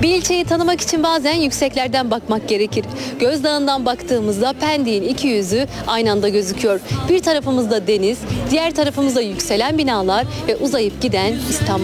Bir ilçeyi tanımak için bazen yükseklerden bakmak gerekir. Gözdağı'ndan baktığımızda Pendik'in iki yüzü aynı anda gözüküyor. Bir tarafımızda deniz, diğer tarafımızda yükselen binalar ve uzayıp giden İstanbul.